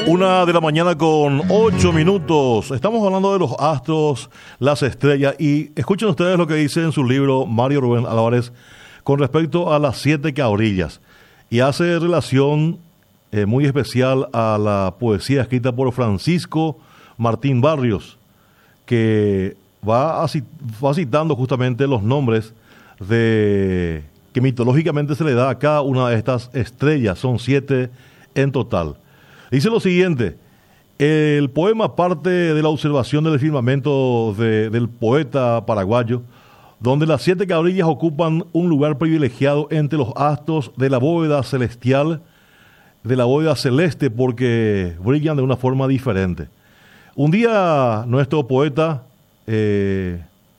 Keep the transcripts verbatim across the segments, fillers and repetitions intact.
Una de la mañana con ocho minutos. Estamos hablando de los astros, las estrellas, y escuchen ustedes lo que dice en su libro Mario Rubén Álvarez con respecto a las siete cabrillas. Y hace relación eh, muy especial a la poesía escrita por Francisco Martín Barrios, que va, a, va citando justamente los nombres de que mitológicamente se le da a cada una de estas estrellas. Son siete en total. Dice lo siguiente: el poema parte de la observación del firmamento de, del poeta paraguayo, donde las siete cabrillas ocupan un lugar privilegiado entre los astros de la bóveda celestial, de la bóveda celeste, porque brillan de una forma diferente. Un día nuestro poeta eh,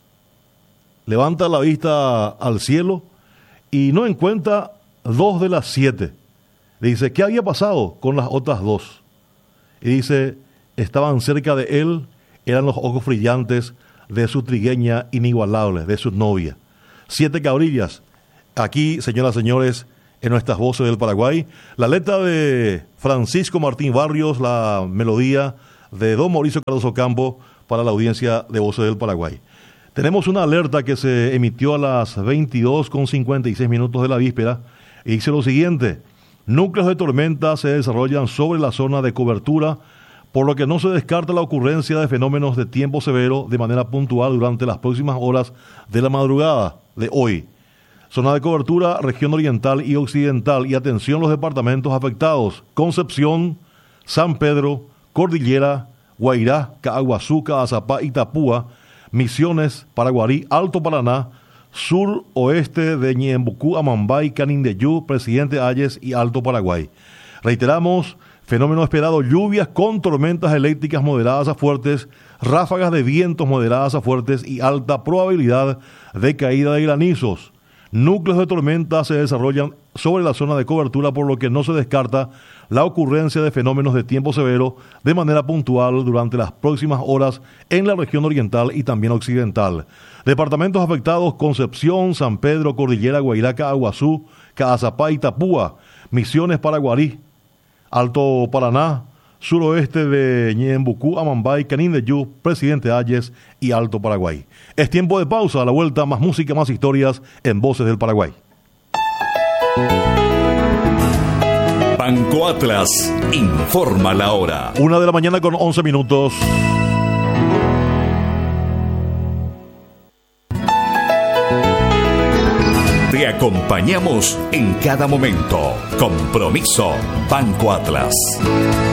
levanta la vista al cielo y no encuentra dos de las siete. Dice, ¿qué había pasado con las otras dos? Y dice, estaban cerca de él, eran los ojos brillantes de su trigueña inigualable, de su novia. Siete cabrillas. Aquí, señoras y señores, en nuestras voces del Paraguay, la letra de Francisco Martín Barrios, la melodía de don Mauricio Cardoso Campo para la audiencia de Voces del Paraguay. Tenemos una alerta que se emitió a las veintidós con cincuenta y seis minutos de la víspera y dice lo siguiente: núcleos de tormenta se desarrollan sobre la zona de cobertura, por lo que no se descarta la ocurrencia de fenómenos de tiempo severo de manera puntual durante las próximas horas de la madrugada de hoy. Zona de cobertura, región oriental y occidental, y atención los departamentos afectados: Concepción, San Pedro, Cordillera, Guairá, Caaguazú, Caazapá, Itapúa, Misiones, Paraguarí, Alto Paraná, sur oeste de Ñembucú, Amambay, Canindeyú, Presidente Hayes y Alto Paraguay. Reiteramos, fenómeno esperado: lluvias con tormentas eléctricas moderadas a fuertes, ráfagas de vientos moderadas a fuertes y alta probabilidad de caída de granizos. Núcleos de tormenta se desarrollan sobre la zona de cobertura, por lo que no se descarta la ocurrencia de fenómenos de tiempo severo de manera puntual durante las próximas horas en la región oriental y también occidental. Departamentos afectados: Concepción, San Pedro, Cordillera, Guairá, Caaguazú, Caazapá, Itapúa, Misiones, Paraguarí, Alto Paraná, suroeste de Ñembucú, Amambay, Canindeyú, Presidente Hayes y Alto Paraguay. Es tiempo de pausa. A la vuelta, más música, más historias en Voces del Paraguay. Banco Atlas informa la hora. Una de la mañana con once minutos. Te acompañamos en cada momento. Compromiso Banco Atlas.